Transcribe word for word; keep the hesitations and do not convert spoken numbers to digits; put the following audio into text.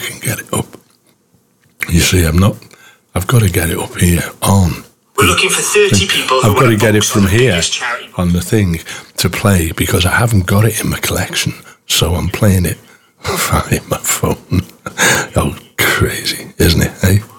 can get it up. You see, I'm not. I've got to get it up here on. We're looking for thirty people. Who I've got to get it from here charity. on the thing to play because I haven't got it in my collection. So I'm playing it via my phone. Oh, crazy, isn't it? Eh?